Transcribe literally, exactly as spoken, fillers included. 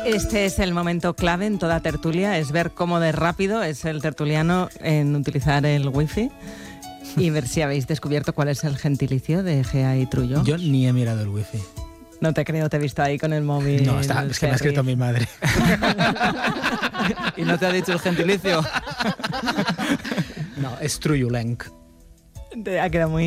Este es el momento clave en toda tertulia, es ver cómo de rápido es el tertuliano en utilizar el wifi y ver si habéis descubierto cuál es el gentilicio de Gea y Trullo. Yo ni he mirado el wifi. No te creo, te he visto ahí con el móvil. No, está, es que me ha escrito mi madre. ¿Y no te ha dicho el gentilicio? No, es trullulenc. Te ha quedado muy